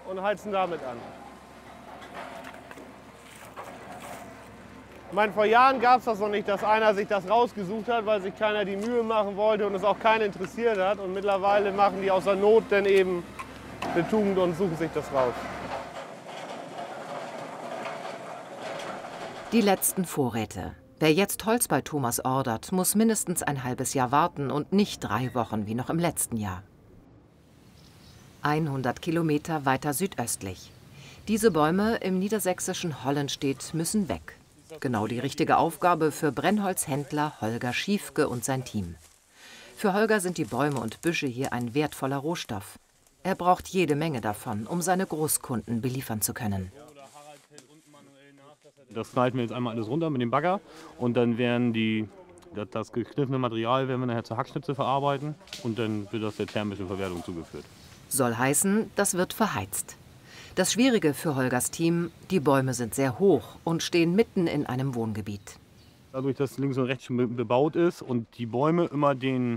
und heizen damit an. Ich meine, vor Jahren gab es das noch nicht, dass einer sich das rausgesucht hat, weil sich keiner die Mühe machen wollte und es auch keinen interessiert hat. Und mittlerweile machen die aus der Not dann eben eine Tugend und suchen sich das raus. Die letzten Vorräte. Wer jetzt Holz bei Thomas ordert, muss mindestens ein halbes Jahr warten und nicht 3 Wochen wie noch im letzten Jahr. 100 Kilometer weiter südöstlich. Diese Bäume im niedersächsischen Hollenstedt müssen weg. Genau die richtige Aufgabe für Brennholzhändler Holger Schiefke und sein Team. Für Holger sind die Bäume und Büsche hier ein wertvoller Rohstoff. Er braucht jede Menge davon, um seine Großkunden beliefern zu können. Das schneiden wir jetzt einmal alles runter mit dem Bagger und dann werden das geschnittene Material werden wir nachher zur Hackschnitze verarbeiten und dann wird das der thermischen Verwertung zugeführt. Soll heißen, das wird verheizt. Das Schwierige für Holgers Team, die Bäume sind sehr hoch und stehen mitten in einem Wohngebiet. Dadurch, dass links und rechts schon bebaut ist und die Bäume immer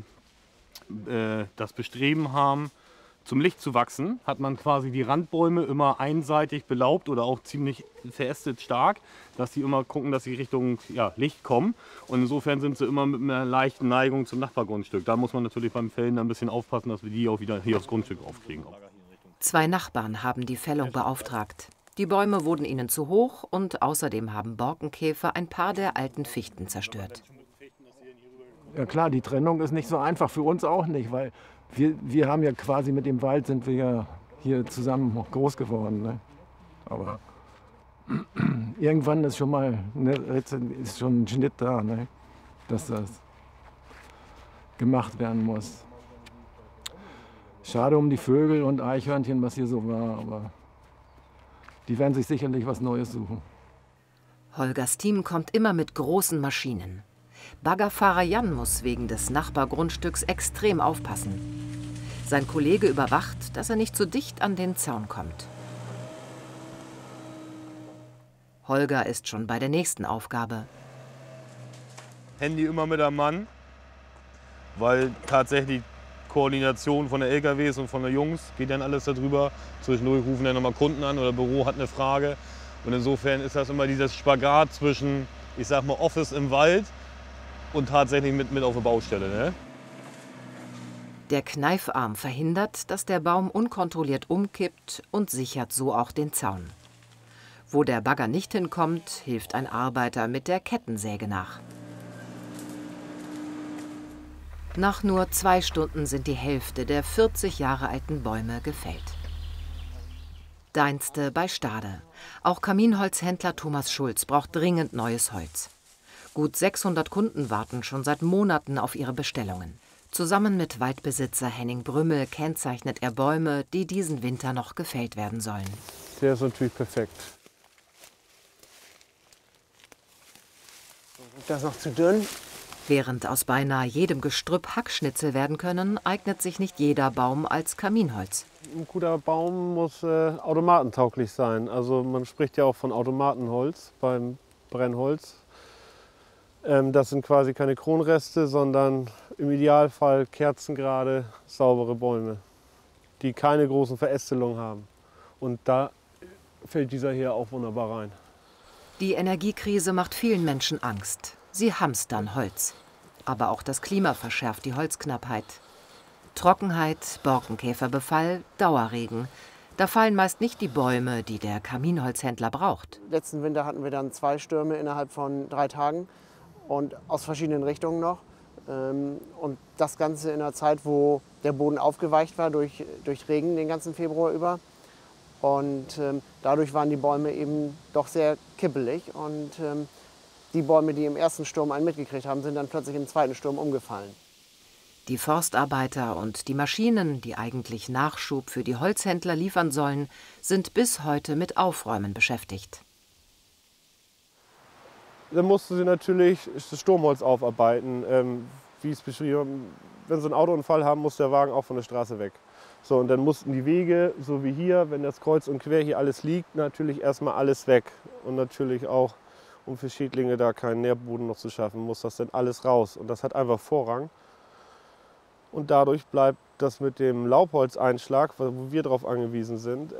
das Bestreben haben, zum Licht zu wachsen, hat man quasi die Randbäume immer einseitig belaubt oder auch ziemlich verästet stark, dass die immer gucken, dass sie Richtung Licht kommen. Und insofern sind sie immer mit einer leichten Neigung zum Nachbargrundstück. Da muss man natürlich beim Fällen ein bisschen aufpassen, dass wir die auch wieder hier aufs Grundstück aufkriegen. 2 Nachbarn haben die Fällung beauftragt. Die Bäume wurden ihnen zu hoch und außerdem haben Borkenkäfer ein paar der alten Fichten zerstört. Ja klar, die Trennung ist nicht so einfach, für uns auch nicht, weil wir haben ja quasi mit dem Wald sind wir ja hier zusammen groß geworden. Ne? Aber irgendwann ist schon mal ist schon ein Schnitt da, ne? Dass das gemacht werden muss. Schade um die Vögel und Eichhörnchen, was hier so war, aber die werden sich sicherlich was Neues suchen. Holgers Team kommt immer mit großen Maschinen. Baggerfahrer Jan muss wegen des Nachbargrundstücks extrem aufpassen. Sein Kollege überwacht, dass er nicht zu dicht an den Zaun kommt. Holger ist schon bei der nächsten Aufgabe. Handy immer mit am Mann, weil tatsächlich Koordination von der LKWs und von der Jungs geht dann alles darüber. Zwischendurch rufen dann nochmal Kunden an oder Büro hat eine Frage. Und insofern ist das immer dieses Spagat zwischen, ich sag mal, Office im Wald und tatsächlich mit auf der Baustelle. Ne? Der Kneifarm verhindert, dass der Baum unkontrolliert umkippt und sichert so auch den Zaun. Wo der Bagger nicht hinkommt, hilft ein Arbeiter mit der Kettensäge nach. Nach nur 2 Stunden sind die Hälfte der 40 Jahre alten Bäume gefällt. Deinste bei Stade. Auch Kaminholzhändler Thomas Schulz braucht dringend neues Holz. Gut 600 Kunden warten schon seit Monaten auf ihre Bestellungen. Zusammen mit Waldbesitzer Henning Brümmel kennzeichnet er Bäume, die diesen Winter noch gefällt werden sollen. Der ist natürlich perfekt. Das ist noch zu dünn. Während aus beinahe jedem Gestrüpp Hackschnitzel werden können, eignet sich nicht jeder Baum als Kaminholz. Ein guter Baum muss automatentauglich sein. Also man spricht ja auch von Automatenholz beim Brennholz. Das sind quasi keine Kronreste, sondern im Idealfall kerzengerade, saubere Bäume, die keine großen Verästelungen haben. Und da fällt dieser hier auch wunderbar rein. Die Energiekrise macht vielen Menschen Angst. Sie hamstern Holz. Aber auch das Klima verschärft die Holzknappheit. Trockenheit, Borkenkäferbefall, Dauerregen. Da fallen meist nicht die Bäume, die der Kaminholzhändler braucht. Letzten Winter hatten wir dann 2 Stürme innerhalb von 3 Tagen und aus verschiedenen Richtungen noch. Und das Ganze in einer Zeit, wo der Boden aufgeweicht war durch Regen den ganzen Februar über. Und dadurch waren die Bäume eben doch sehr kippelig. Und die Bäume, die im ersten Sturm einen mitgekriegt haben, sind dann plötzlich im zweiten Sturm umgefallen. Die Forstarbeiter und die Maschinen, die eigentlich Nachschub für die Holzhändler liefern sollen, sind bis heute mit Aufräumen beschäftigt. Dann mussten sie natürlich das Sturmholz aufarbeiten. Wie es beschrieben, wenn sie einen Autounfall haben, muss der Wagen auch von der Straße weg. So, und dann mussten die Wege, so wie hier, wenn das kreuz und quer hier alles liegt, natürlich erstmal alles weg. Und natürlich auch, um für Schädlinge da keinen Nährboden noch zu schaffen, muss das dann alles raus. Und das hat einfach Vorrang. Und dadurch bleibt das mit dem Laubholzeinschlag, wo wir darauf angewiesen sind,